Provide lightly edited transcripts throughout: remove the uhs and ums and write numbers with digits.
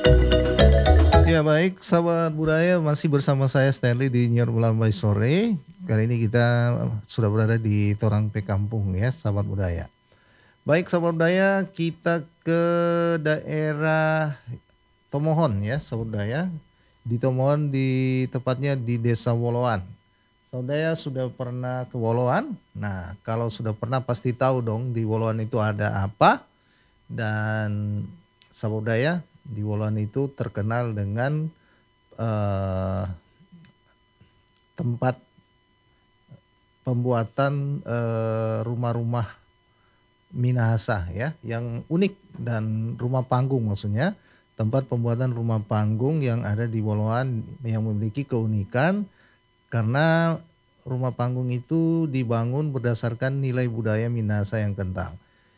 Ya baik, sahabat budaya masih bersama saya Stanley di Nyor Melambai Sore. Kali ini kita sudah berada di Torang Pe Kampung ya, sahabat budaya. Baik, sahabat budaya, kita ke daerah Tomohon ya, sahabat budaya. Di Tomohon, di tepatnya di Desa Woloan. Sahabat budaya sudah pernah ke Woloan? Nah, kalau sudah pernah pasti tahu dong di Woloan itu ada apa. Dan sahabat budaya, di Woloan itu terkenal dengan eh, tempat pembuatan rumah-rumah Minahasa ya, yang unik, dan rumah panggung maksudnya, tempat pembuatan rumah panggung yang ada di Woloan yang memiliki keunikan karena rumah panggung itu dibangun berdasarkan nilai budaya Minahasa yang kental.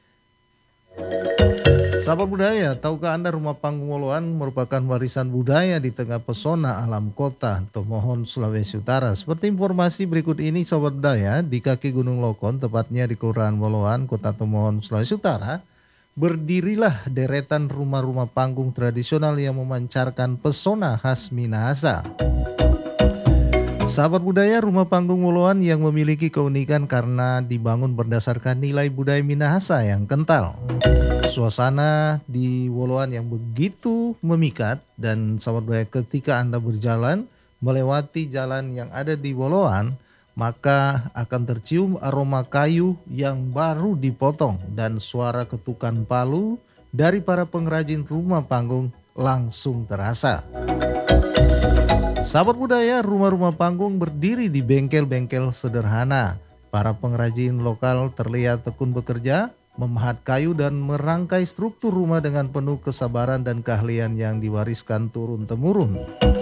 Sahabat budaya, tahukah Anda rumah panggung Woloan merupakan warisan budaya di tengah pesona alam kota Tomohon, Sulawesi Utara. Seperti informasi berikut ini, sahabat budaya, di kaki Gunung Lokon, tepatnya di Kelurahan Woloan, Kota Tomohon, Sulawesi Utara, berdirilah deretan rumah-rumah panggung tradisional yang memancarkan pesona khas Minahasa. Sahabat budaya, rumah panggung Woloan yang memiliki keunikan karena dibangun berdasarkan nilai budaya Minahasa yang kental. Suasana di Woloan yang begitu memikat, dan sahabat budaya, ketika Anda berjalan melewati jalan yang ada di Woloan, maka akan tercium aroma kayu yang baru dipotong dan suara ketukan palu dari para pengrajin rumah panggung langsung terasa. Sahabat budaya, rumah-rumah panggung berdiri di bengkel-bengkel sederhana. Para pengrajin lokal terlihat tekun bekerja, memahat kayu dan merangkai struktur rumah dengan penuh kesabaran dan keahlian yang diwariskan turun-temurun.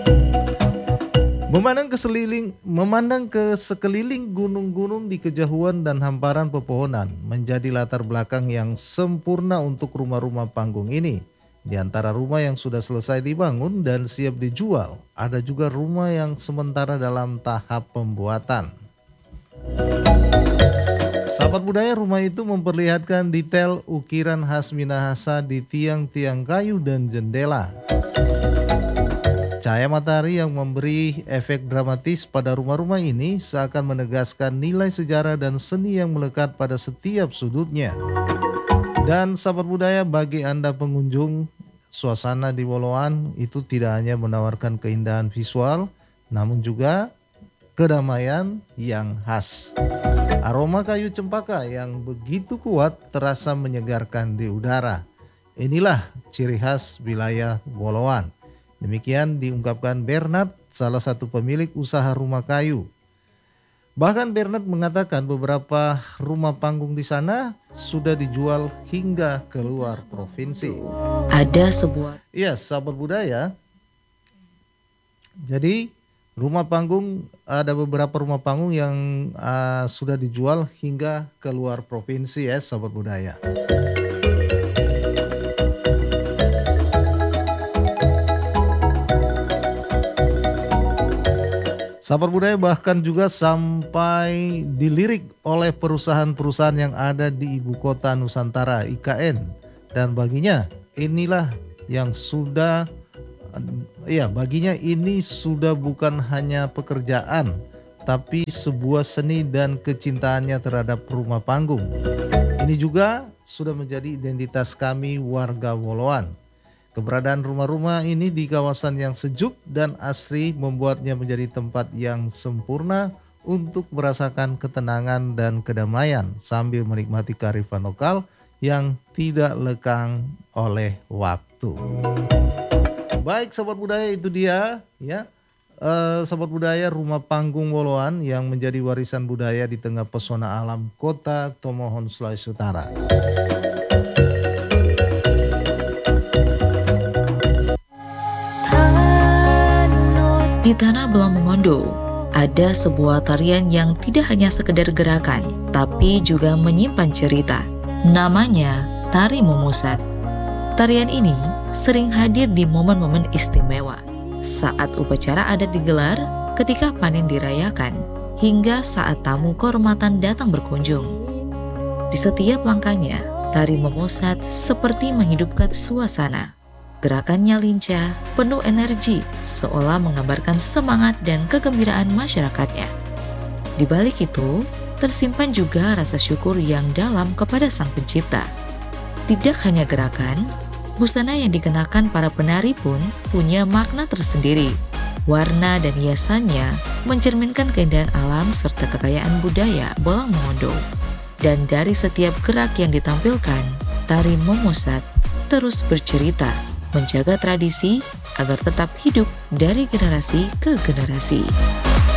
Memandang ke sekeliling gunung-gunung di kejauhan dan hamparan pepohonan menjadi latar belakang yang sempurna untuk rumah-rumah panggung ini. Di antara rumah yang sudah selesai dibangun dan siap dijual, ada juga rumah yang sementara dalam tahap pembuatan. Sahabat budaya, rumah itu memperlihatkan detail ukiran khas Minahasa di tiang-tiang kayu dan jendela. Cahaya matahari yang memberi efek dramatis pada rumah-rumah ini seakan menegaskan nilai sejarah dan seni yang melekat pada setiap sudutnya. Dan sahabat budaya, bagi Anda pengunjung, suasana di Woloan itu tidak hanya menawarkan keindahan visual, namun juga kedamaian yang khas. Aroma kayu cempaka yang begitu kuat terasa menyegarkan di udara. Inilah ciri khas wilayah Woloan. Demikian diungkapkan Bernard, salah satu pemilik usaha rumah kayu. Bahkan Bernard mengatakan beberapa rumah panggung di sana sudah dijual hingga keluar provinsi. Ada sebuah Iya, sahabat budaya. Jadi ada beberapa rumah panggung yang sudah dijual hingga keluar provinsi ya, sahabat budaya. Sahabat budaya bahkan juga sampai dilirik oleh perusahaan-perusahaan yang ada di ibu kota Nusantara, IKN. Dan baginya inilah yang sudah, baginya ini sudah bukan hanya pekerjaan, tapi sebuah seni dan kecintaannya terhadap rumah panggung. Ini juga sudah menjadi identitas kami warga Woloan. Keberadaan rumah-rumah ini di kawasan yang sejuk dan asri membuatnya menjadi tempat yang sempurna untuk merasakan ketenangan dan kedamaian sambil menikmati kearifan lokal yang tidak lekang oleh waktu. Baik sahabat budaya, itu dia ya. Sahabat budaya, rumah panggung Woloan yang menjadi warisan budaya di tengah pesona alam kota Tomohon, Sulawesi Utara. Di tanah Belang Mongondo, ada sebuah tarian yang tidak hanya sekedar gerakan, tapi juga menyimpan cerita. Namanya Tari Momusat. Tarian ini sering hadir di momen-momen istimewa, saat upacara adat digelar, ketika panen dirayakan, hingga saat tamu kehormatan datang berkunjung. Di setiap langkahnya, Tari Momusat seperti menghidupkan suasana. Gerakannya lincah, penuh energi, seolah menggambarkan semangat dan kegembiraan masyarakatnya. Di balik itu, tersimpan juga rasa syukur yang dalam kepada Sang Pencipta. Tidak hanya gerakan, busana yang dikenakan para penari pun punya makna tersendiri. Warna dan hiasannya mencerminkan keindahan alam serta kekayaan budaya Bolang Mongondo. Dan dari setiap gerak yang ditampilkan, tari Momosat terus bercerita, menjaga tradisi agar tetap hidup dari generasi ke generasi.